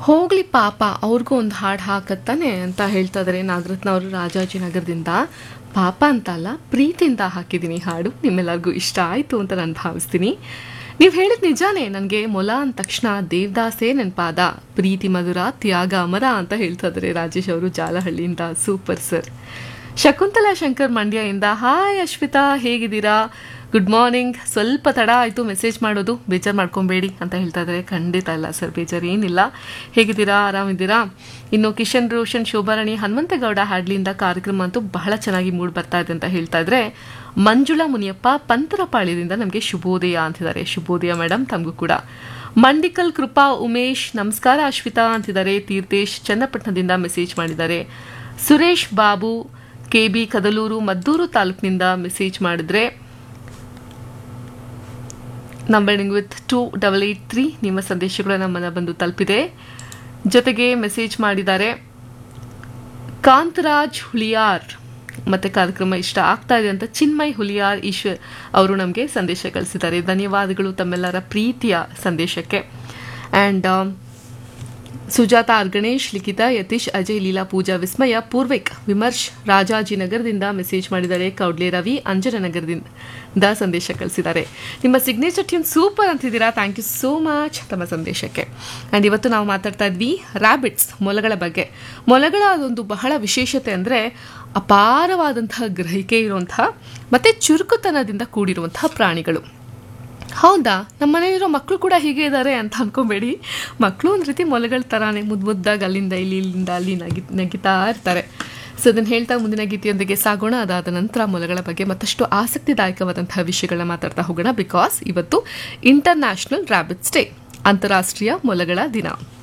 ಹೋಗ್ಲಿ ಪಾಪ ಅವ್ರಿಗೂ ಒಂದು ಹಾಡು ಹಾಕತ್ತಾನೆ ಅಂತ ಹೇಳ್ತಾ ಇದ್ದಾರೆ ನಾಗರತ್ನ ಅವರು ರಾಜಾಜಿನಗರದಿಂದ. ಪಾಪ ಅಂತ ಅಲ್ಲ, ಪ್ರೀತಿಯಿಂದ ಹಾಕಿದ್ದೀನಿ ಹಾಡು, ನಿಮ್ಮೆಲ್ಲರಿಗೂ ಇಷ್ಟ ಆಯಿತು ಅಂತ ನಾನು ಭಾವಿಸ್ತೀನಿ. ನೀವು ಹೇಳಿದ ನಿಜಾನೇ, ನನಗೆ ಮೊಲ ಅಂದ ತಕ್ಷಣ ದೇವದಾಸೇ ನೆನಪಾದ, ಪ್ರೀತಿ ಮಧುರ ತ್ಯಾಗ ಅಮರ ಅಂತ ಹೇಳ್ತಾ ಇದ್ದಾರೆ ರಾಜೇಶ್ ಅವರು ಜಾಲಹಳ್ಳಿಯಿಂದ. Super sir. ಶಕುಂತಲಾ ಶಂಕರ್ ಮಂಡ್ಯದಿಂದ, ಹಾಯ್ ಅಶ್ವಿತಾ ಹೇಗಿದ್ದೀರಾ, ಗುಡ್ ಮಾರ್ನಿಂಗ್, ಸ್ವಲ್ಪ ತಡ ಆಯಿತು ಮೆಸೇಜ್ ಮಾಡೋದು, ಬೇಜಾರು ಮಾಡ್ಕೊಬೇಡಿ ಅಂತ ಹೇಳ್ತಾ ಇದ್ದಾರೆ. ಖಂಡಿತ ಇಲ್ಲ ಸರ್, ಬೇಜಾರು ಏನಿಲ್ಲ. ಹೇಗಿದ್ದೀರಾ, ಆರಾಮಿದ್ದೀರಾ? ಇನ್ನು ಕಿಶನ್ ರೋಷನ್ ಶೋಭಾರಾಣಿ ಹನುಮಂತಗೌಡ ಹ್ಯಾಡ್ಲಿಯಿಂದ ಕಾರ್ಯಕ್ರಮ ಅಂತೂ ಬಹಳ ಚೆನ್ನಾಗಿ ಮೂಡ್ ಬರ್ತಾ ಇದೆ ಅಂತ ಹೇಳ್ತಾ ಇದ್ರೆ. ಮಂಜುಳಾ ಮುನಿಯಪ್ಪ ಪಂತರಪಾಳ್ಯದಿಂದ ನಮಗೆ ಶುಭೋದಯ ಅಂತಿದ್ದಾರೆ. ಶುಭೋದಯ ಮೇಡಮ್, ತಮಗೂ ಕೂಡ. ಮಂಡಿಕಲ್ ಕೃಪಾ ಉಮೇಶ್, ನಮಸ್ಕಾರ ಅಶ್ವಿತಾ ಅಂತಿದ್ದಾರೆ. ತೀರ್ಥೇಶ್ ಚನ್ನಪಟ್ಟಣದಿಂದ ಮೆಸೇಜ್ ಮಾಡಿದ್ದಾರೆ. ಸುರೇಶ್ ಬಾಬು ಕೆಬಿ ಕದಲೂರು ಮದ್ದೂರು ತಾಲೂಕಿನಿಂದ ಮೆಸೇಜ್ ಮಾಡಿದ್ರೆ. ನಂಬರಿಂಗ್ ವಿತ್ 2883 ನಿಮ್ಮ ಸಂದೇಶಗಳು ನಮ್ಮನ್ನ ಬಂದು ತಲುಪಿದೆ. ಜೊತೆಗೆ ಮೆಸೇಜ್ ಮಾಡಿದ್ದಾರೆ ಕಾಂತರಾಜ್ ಹುಲಿಯಾರ್, ಮತ್ತೆ ಕಾರ್ಯಕ್ರಮ ಇಷ್ಟ ಆಗ್ತಾ ಇದೆ ಅಂತ ಚಿನ್ಮಯ್ ಹುಲಿಯಾರ್ ಈಶ್ವರ್ ಅವರು ನಮಗೆ ಸಂದೇಶ ಕಳಿಸಿದ್ದಾರೆ. ಧನ್ಯವಾದಗಳು ತಮ್ಮೆಲ್ಲರ ಪ್ರೀತಿಯ ಸಂದೇಶಕ್ಕೆ. And Sujata R Ganesh, Likhitha Yathish, Ajay, Leela, Pooja, Vismaya, Poorvik, Vimarsh ರಾಜಾಜಿನಗರದಿಂದ message ಮಾಡಿದ್ದಾರೆ. ಕೌಡ್ಲೆ ರವಿ ಅಂಜನನಗರದಿಂದ ಸಂದೇಶ ಕಳಿಸಿದ್ದಾರೆ. ನಿಮ್ಮ signature tune super ಅಂತಿದ್ದೀರಾ, thank you so much ತಮ್ಮ ಸಂದೇಶಕ್ಕೆ. ಆ್ಯಂಡ್ ಇವತ್ತು ನಾವು ಮಾತಾಡ್ತಾ ಇದ್ವಿ ರ್ಯಾಬಿಟ್ಸ್, ಮೊಲಗಳ ಬಗ್ಗೆ. ಮೊಲಗಳ ಅದೊಂದು ಬಹಳ ವಿಶೇಷತೆ ಅಂದರೆ ಅಪಾರವಾದಂತಹ ಗ್ರಹಿಕೆ ಇರುವಂತಹ ಮತ್ತು ಚುರುಕುತನದಿಂದ ಕೂಡಿರುವಂತಹ ಪ್ರಾಣಿಗಳು. ಹೌದಾ, ನಮ್ಮ ಮನೆಯಲ್ಲಿರೋ ಮಕ್ಕಳು ಕೂಡ ಹೀಗೆ ಇದ್ದಾರೆ ಅಂತ ಅನ್ಕೋಬೇಡಿ. ಮಕ್ಕಳು ಒಂದು ರೀತಿ ಮೊಲಗಳ ಥರಾನೇ ಮುದ್ದಾಗಿ ಅಲ್ಲಿಂದ ಇಲ್ಲಿಂದ ಅಲ್ಲಿ ನಗಿತಾ ಇರ್ತಾರೆ. ಸೊ ಅದನ್ನು ಹೇಳ್ತಾ ಮುಂದಿನ ಗೀತೆಯೊಂದಿಗೆ ಸಾಗೋಣ. ಅದಾದ ನಂತರ ಮೊಲಗಳ ಬಗ್ಗೆ ಮತ್ತಷ್ಟು ಆಸಕ್ತಿದಾಯಕವಾದಂತಹ ವಿಷಯಗಳನ್ನ ಮಾತಾಡ್ತಾ ಹೋಗೋಣ. ಬಿಕಾಸ್ ಇವತ್ತು ಇಂಟರ್ನ್ಯಾಷನಲ್ ರ್ಯಾಬಿಟ್ಸ್ ಡೇ, ಅಂತಾರಾಷ್ಟ್ರೀಯ ಮೊಲಗಳ ದಿನ.